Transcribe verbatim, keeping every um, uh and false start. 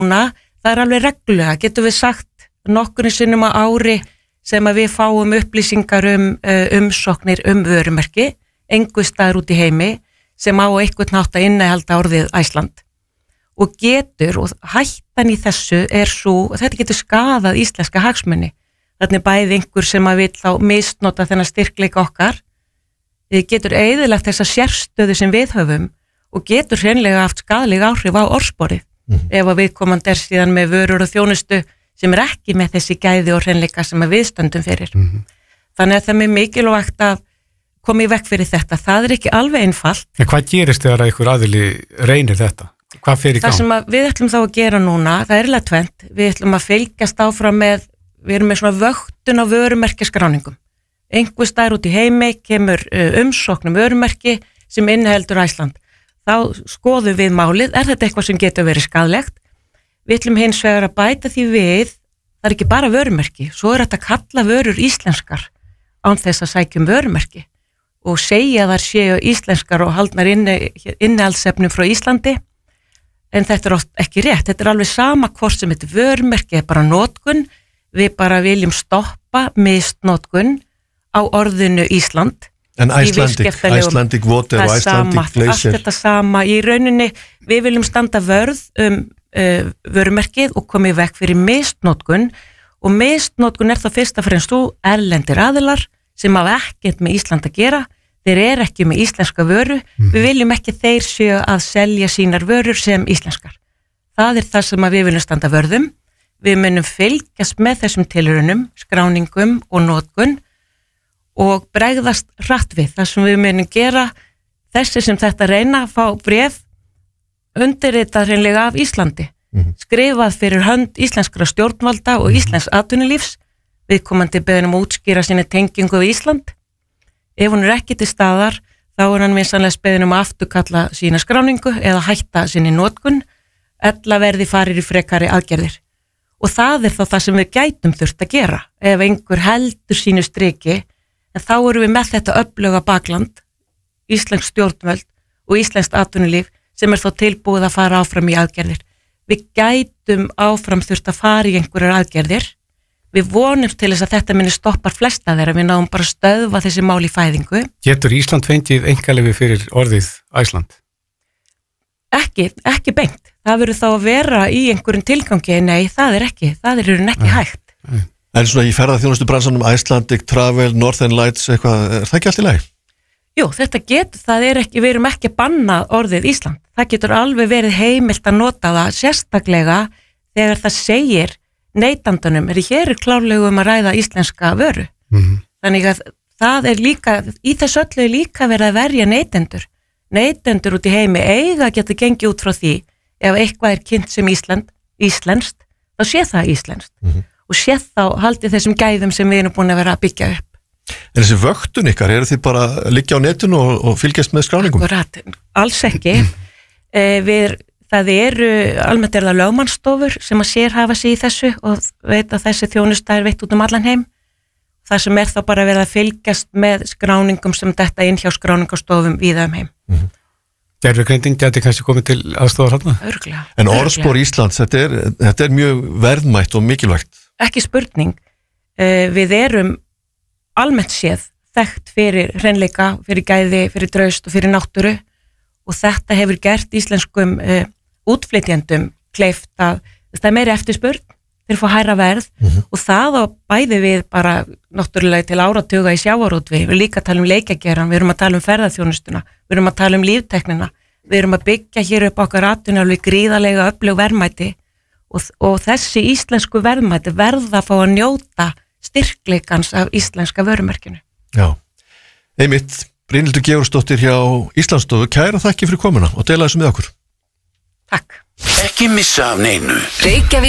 núna, það er alveg reglulega, getum við sagt nokkurni sinnum á ári sem að við fáum upplýsingar um uh, umsóknir um vörumerki, engu staðar út í heimi, sem á einhvern nátt að innihalda orðið Æsland. Og getur, og hættan í þessu er svo, og þetta getur skadað íslenska hagsmuni. Þannig bæði einhver sem að vil þá misnota þennan styrkleika okkar, getur eyðilagt þessa sérstöðu sem við höfum og getur hreinlega haft skaðlega áhrif á orðsporið. Mm-hmm. Ef að viðkomandi er síðan með vörur og þjónustu sem er ekki með þessi gæði og hreinleika sem að við stöndum fyrir. Mm-hmm. Þannig að það er mikilvægt að koma í vekk fyrir þetta. Það er ekki alveg einfalt. En hvað gerist þegar einhver aðili reynir þetta? Hvað fer í gang? Það sem að við ætlum þá að gera núna, það er eiginlega tvennt. Við ætlum að fylgjast áfram með, við erum með svona vöktun á vörumerkjaskráningum. Einhver staðar út í heimi kemur umsókn um vörumerki sem inniheldur Æsland. Þá skoðum við málið, er þetta eitthvað sem getur verið skaðlegt? Við ætlum hins vegar að bæta því við, það er ekki bara vörumerki, svo er þetta að kalla vörur íslenskar án þess að sækjum vörumerki og segja þar séu íslenskar og haldnar innihaldsefnum frá Íslandi. En þetta er oft ekki rétt, þetta er alveg sama hvort sem þetta vörumerki er bara notkun, við bara viljum stoppa misnotkun á orðinu Ísland. En Icelandic, Icelandic water og Icelandic glacier. Allt þetta sama, í rauninni við viljum standa vörð um uh, vörumerkið og komið vekk fyrir misnotkun og misnotkun er þá fyrst að fremst þú erlendir aðilar sem hafa ekkert með Ísland að gera. Þeir eru ekki með íslenska vöru, mm. við viljum ekki þeir séu að selja sínar vörur sem íslenskar. Það er það sem við viljum standa vörðum. Við munum fylgjast með þessum tilraunum, skráningum og notkun og bregðast hratt við. Það sem við munum gera, þessi sem þetta reyna að fá bréf undirritað hreinlega af Íslandi. Mm. Skrifað fyrir hönd íslenskra stjórnvalda og íslensks atvinnulífs, viðkomandi beðin um að útskýra sinni tengingu við Ísland. Ef hún er ekki til staðar, þá er hann vinsanlega beðinn um að afturkalla sína skráningu eða hætta sinni notkun, ella verði farir í frekari aðgerðir. Og það er þá það sem við gætum þurft að gera. Ef einhver heldur sínu striki, en þá erum við með þetta öfluga bakland, íslensk stjórnvöld og íslenskt atvinnulíf sem er þá tilbúið að fara áfram í aðgerðir. Við gætum áfram þurft að fara í einhverjar aðgerðir. Við vonum til þess að þetta minni stoppar flesta þeirra, við náum bara að stöðva þessi mál í fæðingu. Getur Ísland fengið einkaleyfi fyrir orðið Æsland? Ekki, ekki beint. Það verður þá að vera í einhverjum tilgangi, nei, það er ekki, það er ekki nei. hægt. Nei. En svona í ferðaþjónustu bransanum, Icelandic Travel, Northern Lights, eitthvað, er það ekki allt í lagi? Jú, þetta getur, það er ekki, við erum ekki að banna orðið Ísland. Það getur alveg verið heimilt að nota það, sérstaklega þegar það segir neytandunum, er hér er klárlega um að ræða íslenska vöru. Mm-hmm. Þannig að það er líka, í þess öllu er líka verið að verja neytendur. Neytendur út í heimi eiga geta gengið út frá því, ef eitthvað er kynnt sem Ísland, íslenskt, þá sé það íslenskt. Mm-hmm. Og sé þá haldið þessum gæðum sem við erum búin að vera að byggja upp. En þessi vöktun ykkar, eru þið bara að liggja á netinu og, og fylgjast með skráningum? Akkurat, alls ekki. eh, við Það eru, almennt er það lögmannsstofur sem að sérhafa sig í þessu og veit að þessi þjónusta er veitt út um allan heim. Það sem er þá bara verið að fylgjast með skráningum sem detta inn hjá skráningastofum víða um heim. Mm-hmm. Gervigreinding gæti kannski komið til aðstofar þarna? Örglega. En orðspor Íslands, þetta er, þetta er mjög verðmætt og mikilvægt. Ekki spurning. Uh, við erum almennt séð þekkt fyrir hreinleika, fyrir gæði, fyrir draust og fyrir náttúru og þetta hefur gert íslenskum uh, útflytjendum kleift að það er meiri eftirspurn, þeir fá hærra verð mm-hmm. og það á bæði við bara náttúrulega til áratuga í sjávarútvegi, við líka tala um leikjageran, við erum að tala um ferðaþjónustuna, við erum að tala um lífteknina, við erum að byggja hér upp okkar atvinnulífi gríðarlega öflug verðmæti og, og þessi íslensku verðmæti verða að fá að njóta styrkleikans af íslenska vörumerkinu. Já, einmitt, Brynhildur Georgsdóttir hjá Íslandsstofu, kæra þakki fyrir komuna og deila þessu með okkur. Takk. Ekki missa af neinu. Reykjavík